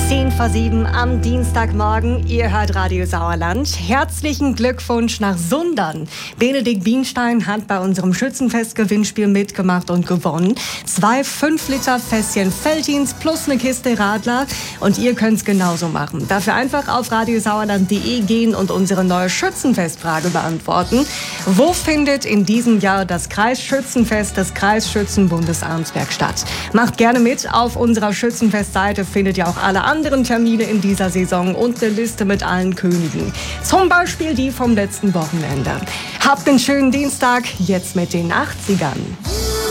10:07 am Dienstagmorgen. Ihr hört Radio Sauerland. Herzlichen Glückwunsch nach Sundern. Benedikt Bienstein hat bei unserem Schützenfest-Gewinnspiel mitgemacht und gewonnen. 2 5-Liter-Fässchen Veltins plus eine Kiste Radler. Und ihr könnt es genauso machen. Dafür einfach auf radiosauerland.de gehen und unsere neue Schützenfestfrage beantworten. Wo findet in diesem Jahr das Kreisschützenfest des Kreisschützenbundes Arnsberg statt? Macht gerne mit. Auf unserer Schützenfestseite findet ihr auch alle anderen Termine in dieser Saison und eine Liste mit allen Königen. Zum Beispiel die vom letzten Wochenende. Habt einen schönen Dienstag, jetzt mit den 80ern.